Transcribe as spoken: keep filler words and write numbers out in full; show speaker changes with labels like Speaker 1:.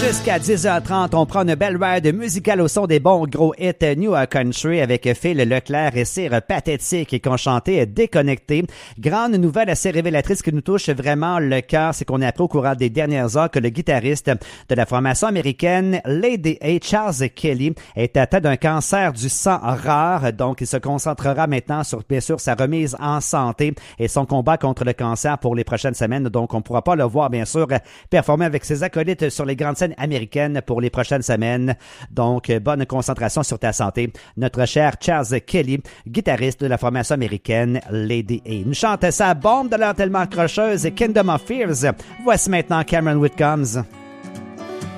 Speaker 1: Jusqu'à dix heures trente, on prend une belle ride musicale au son des bons gros hits New Country avec Phil Leclerc et Cire Pathétique qui ont chanté Déconnecté. Grande nouvelle assez révélatrice qui nous touche vraiment le cœur, c'est qu'on a appris au courant des dernières heures que le guitariste de la formation américaine Lady A, Charles Kelly, est atteint d'un cancer du sang rare. Donc, il se concentrera maintenant sur, bien sûr, sa remise en santé et son combat contre le cancer pour les prochaines semaines. Donc, on ne pourra pas le voir, bien sûr, performer avec ses acolytes sur les grandes scènes américaines pour les prochaines semaines. Donc, bonne concentration sur ta santé. Notre cher Charles Kelly, guitariste de la formation américaine Lady A. Nous chante sa bombe de l'heure tellement accrocheuse, Kingdom of Fears. Voici maintenant Cameron Whitcombs.